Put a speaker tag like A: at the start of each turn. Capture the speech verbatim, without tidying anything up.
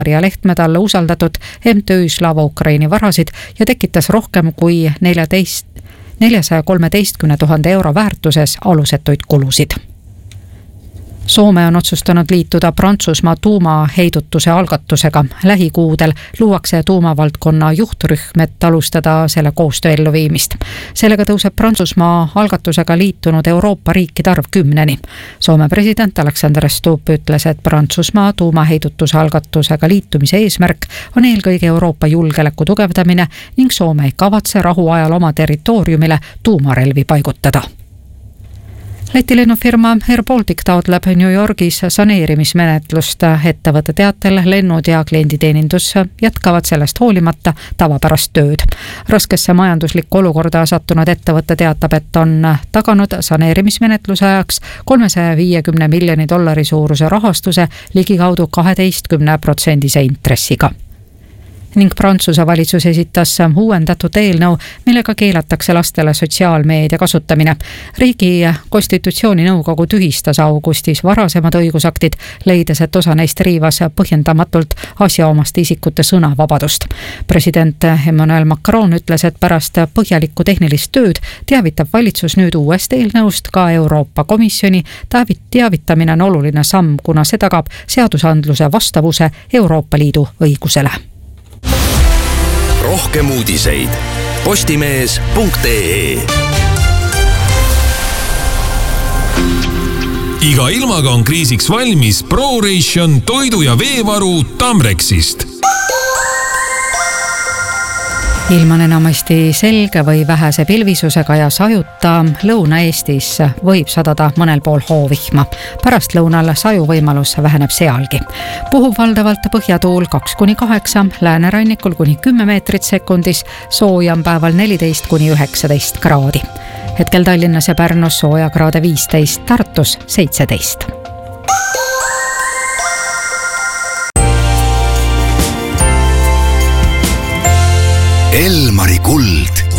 A: ja Lehtme talle usaldatud M T Ü Slava Ukraini varasid ja tekitas rohkem kui neljasaja kolmeteistkümne tuhande euro väärtuses alusetuid kulusid. Soome on otsustanud liituda Prantsusmaa tuumaheidutuse algatusega. Lähikuudel luuakse tuumavaldkonna juhtrühm, et alustada selle koostöö elluviimist. Sellega tõuseb Prantsusmaa algatusega liitunud Euroopa riikide arv kümneni. Soome president Alexander Stubb ütles, et Prantsusmaa tuumaheidutuse algatusega liitumise eesmärk on eelkõige Euroopa julgeoleku tugevdamine ning Soome ei kavatse rahuajal oma territooriumile tuumarelvi paigutada. Läti lennufirma Air Baltic taotleb New Yorgis saneerimismenetlust. Ettevõtte teatel lennud ja klienditeenindus jätkavad sellest hoolimata tavapärast tööd. Raskesse majanduslikku olukorda sattunud ettevõtte teatab, et on taganud saneerimismenetluse ajaks kolmesaja viiekümne miljoni dollari suuruse rahastuse ligikaudu kaheteistkümne protsendise intressiga. Ning Prantsuse valitsus esitas uuendatud eelnõu, millega keelatakse lastele sotsiaalmeedia kasutamine. Riigi konstitutsiooninõukogu tühistas augustis varasemad õigusaktid, leides, et osa neist riivas põhjendamatult asjaomaste isikute sõnavabadust. President Emmanuel Macron ütles, et pärast põhjalikku tehnilist tööd teavitab valitsus nüüd uuest eelnõust ka Euroopa Komisjoni. Teavitamine on oluline samm, kuna see tagab seadusandluse vastavuse Euroopa Liidu õigusele.
B: Rohkem uudiseid postimees punkt ee. Iga ilmaga on kriisiks valmis ProRation toidu- ja veevaru Tamrexist.
A: Ilm on enamasti selge või vähese pilvisusega ja sajuta. Lõuna-Eestis võib sadada mõnel pool hoovihma. Pärast lõunal saju võimalus väheneb sealgi. Puhub valdavalt põhjatuul kaks kuni kaheksa, läänerannikul kuni kümme meetrit sekundis, sooja on päeval neliteist kuni üheksateist kraadi. Hetkel Tallinnas ja Pärnus sooja kraade viisteist, Tartus seitseteist.
B: Elmari kuld